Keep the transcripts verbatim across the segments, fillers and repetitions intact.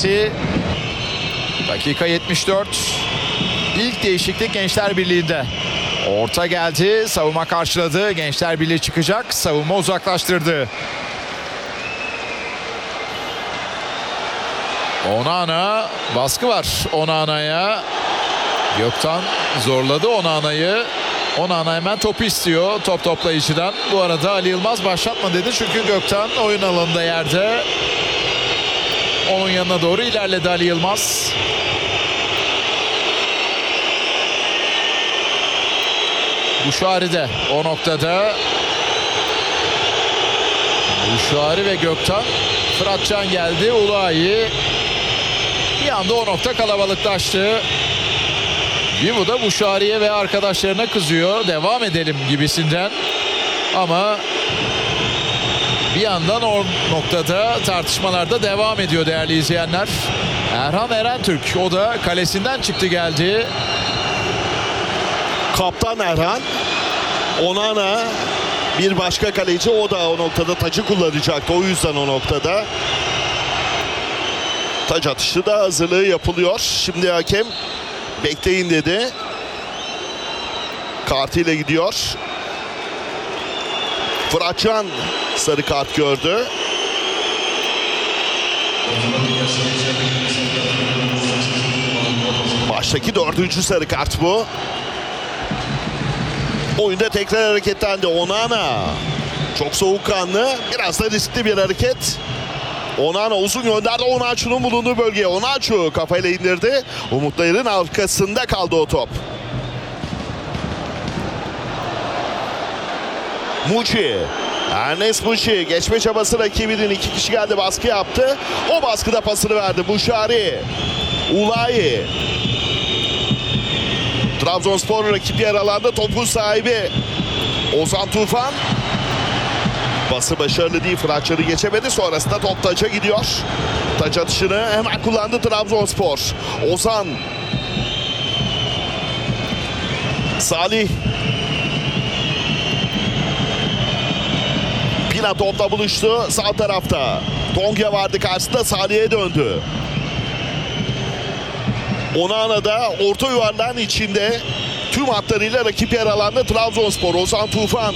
mücadelesi. Dakika yetmiş dört. İlk değişiklik Gençler Birliği'nde. Orta geldi. Savunma karşıladı. Gençler Birliği çıkacak. Savunma uzaklaştırdı. Onana. Baskı var Onana'ya. Gökten zorladı Onana'yı. Onana hemen topu istiyor top toplayıcıdan. Bu arada Ali Yılmaz başlatma dedi. Çünkü Gökten oyun alanında yerde. Onun yanına doğru ilerledi Ali Yılmaz. Buşari de o noktada. Buşari ve Gökten. Fıratcan geldi. Ulayi. Bir anda o nokta kalabalıklaştı. Vivu da Buşari'ye ve arkadaşlarına kızıyor. Devam edelim gibisinden. Ama bir yandan o noktada tartışmalar da devam ediyor değerli izleyenler. Erhan Erentürk, o da kalesinden çıktı geldi. Kaptan Erhan. Onana bir başka kaleci, o da o noktada tacı kullanacaktı. O yüzden o noktada taç atışı da hazırlığı yapılıyor. Şimdi hakem bekleyin dedi. Kartıyla gidiyor. Fıratcan sarı kart gördü. Baştaki dördüncü sarı kart bu. Oyunda tekrar hareketlendi Onana. Çok soğukkanlı, biraz da riskli bir hareket. Onana uzun gönderdi Onaçu'nun bulunduğu bölgeye. Onaçu kafayla indirdi. Umutların arkasında kaldı o top. Muçi. Ernest Muçi geçme çabası rakibinin, iki kişi geldi, baskı yaptı. O baskıda pasını verdi Buşari. Ulayi. Trabzonspor rakip yer alanda topun sahibi Ozan Tufan. Bası başarılı değil, Fıratçı'nı geçemedi. Sonrasında top taça gidiyor. Taç atışını hemen kullandı Trabzonspor. Ozan. Salih. Pina topla buluştu sağ tarafta. Tonga vardı karşısında, Salih'e döndü. Onana da orta yuvarlağın içinde tüm hatlarıyla rakip yer alanda Trabzonspor. Ozan Tufan.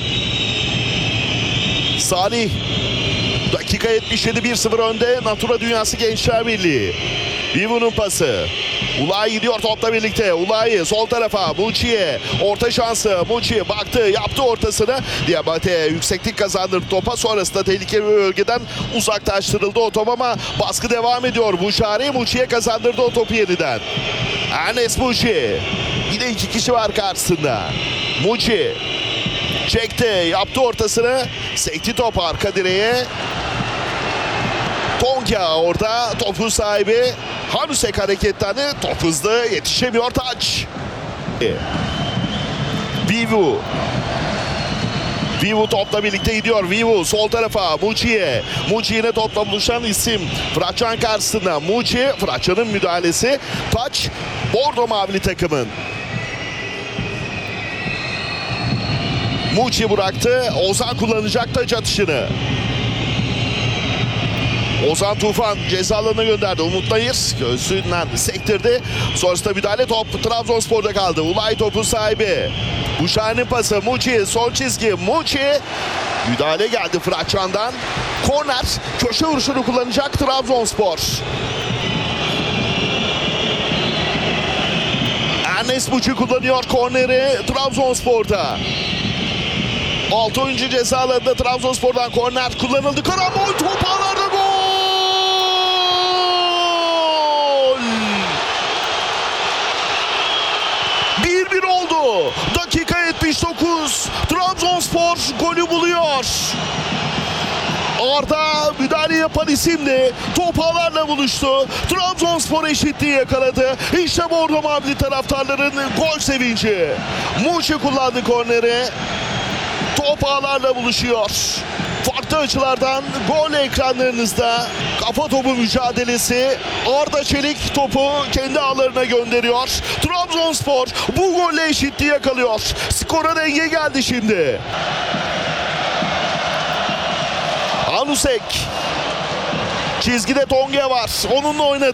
Salih. Dakika yetmiş yedi, bir sıfır önde Natura Dünyası Gençler Birliği. Vivu'nun pası. Ulayi gidiyor topla birlikte. Ulayi sol tarafa. Muçi'ye. Orta şansı. Muçi baktı. Yaptı ortasını. Diabate'ye yükseklik kazandırdı topa. Sonrasında tehlikeli bir bölgeden uzaklaştırıldı o top ama baskı devam ediyor. Buşari Muçi'ye kazandırdı o topu yeniden. Ernest Muçi. Yine iki kişi var karşısında. Muçi. Çekti. Yaptı ortasını. Sekti top arka direğe. Tonga orada topun sahibi. Hanusek hareketlendi. Top hızlı, yetişemiyor taç. Vivu. Vivu topla birlikte gidiyor. Vivu sol tarafa. Muçi'ye. Muçi yine topla buluşan isim. Fıratcan karşısında. Muçi. Fıratcan'ın müdahalesi. Taç Bordo Mavili takımın. Muçi bıraktı. Ozan kullanacak taç atışını. Ozan Tufan ceza alanına gönderdi. Umut Nayır göğsünden sektirdi. Sonrasında müdahale, top Trabzonspor'da kaldı. Ulay topun sahibi. Buşari'nin pası. Muçi son çizgi. Muçi. Müdahale geldi Fıratcan'dan. Korner. Köşe vuruşunu kullanacak Trabzonspor. Ernest Muçi kullanıyor korneri Trabzonspor'da. altı oyuncu ceza alanında Trabzonspor'dan korner kullanıldı. Karambol top ağlarda, gol! bir bir oldu. Dakika yetmiş dokuz. Trabzonspor golü buluyor. Arda müdahale yapan isimdi. Top ağlarla buluştu. Trabzonspor eşitliği yakaladı. İşte Bordo Mavili taraftarların gol sevinci. Muçi kullandı korneri. Top ağlarla buluşuyor. Farklı açılardan gol ekranlarınızda. Kafa topu mücadelesi. Arda Çelik topu kendi ağlarına gönderiyor. Trabzonspor bu golle eşitliği yakalıyor. Skora denge geldi şimdi. Hanusek. Çizgide Tonga var. Onunla oynadı.